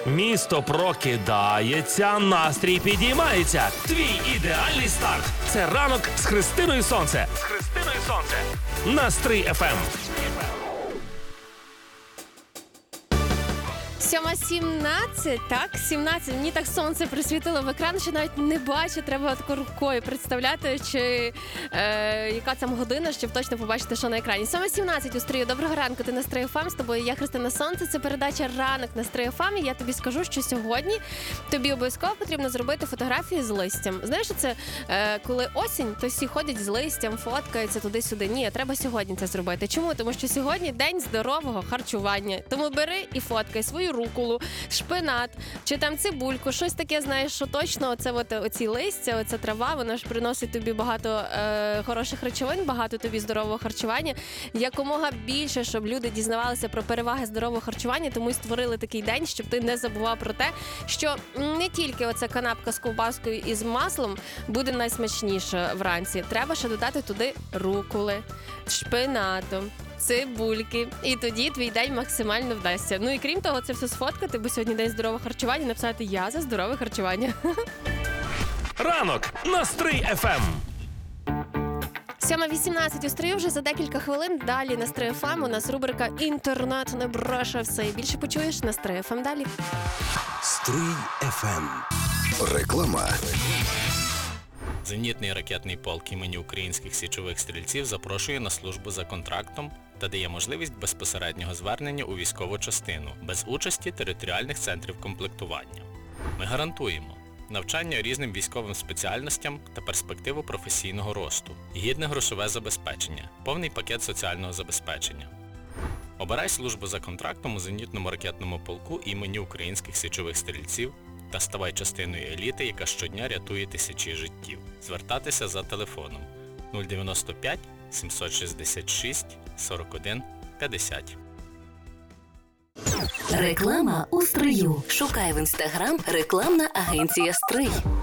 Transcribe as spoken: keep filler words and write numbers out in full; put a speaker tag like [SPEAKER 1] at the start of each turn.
[SPEAKER 1] Місто прокидається, настрій підіймається. Твій ідеальний старт – це ранок з Христиною Сонце. З Христиною Сонце. На Стрий еф ем.
[SPEAKER 2] сьома сімнадцять, так, сімнадцять. Мені так сонце присвітило в екран, що навіть не бачу, треба тако рукою представляти, чи е, яка там година, щоб точно побачити, що на екрані. сьома сімнадцять у Стрию. Доброго ранку, ти на Стрий еф ем, з тобою я Христина Сонце, це передача «Ранок на Стрий еф ем». Я тобі скажу, що сьогодні тобі обов'язково потрібно зробити фотографії з листям. Знаєш, це е, коли осінь, то всі ходять з листям, фоткаються туди-сюди. Ні, треба сьогодні це зробити. Чому? Тому що сьогодні день здорового харчування. Тому бери і фоткай свою руколу, шпинат, чи там цибульку, щось таке, знаєш, що точно оце от, оці листя, оця трава, вона ж приносить тобі багато е, хороших речовин, багато тобі здорового харчування. Якомога більше, щоб люди дізнавалися про переваги здорового харчування, тому і створили такий день, щоб ти не забував про те, що не тільки оця канапка з ковбаскою і з маслом буде найсмачніша вранці. Треба ще додати туди руколи, шпинату, цибульки. І тоді твій день максимально вдасться. Ну і крім того, це все сфоткати, бо сьогодні день здорового харчування, написати «Я за здорове харчування».
[SPEAKER 1] Ранок на Стрий еф ем.
[SPEAKER 2] сьома вісімнадцять у Стрию, вже за декілька хвилин. Далі на Стрий еф ем у нас рубрика «Інтернет не бреше». Все і більше почуєш на Стрий еф ем далі.
[SPEAKER 3] Стрий еф ем. Реклама.
[SPEAKER 4] Зенітний ракетний полк імені українських січових стрільців запрошує на службу за контрактом та дає можливість безпосереднього звернення у військову частину, без участі територіальних центрів комплектування. Ми гарантуємо навчання різним військовим спеціальностям та перспективу професійного росту, гідне грошове забезпечення, повний пакет соціального забезпечення. Обирай службу за контрактом у зенітному ракетному полку імені українських січових стрільців та ставай частиною еліти, яка щодня рятує тисячі життів. Звертатися за телефоном нуль дев'яносто п'ять сімсот шістдесят шість сорок один п'ятдесят.
[SPEAKER 5] Реклама у Стрию. Шукай в інстаграм рекламна агенція «Стрий».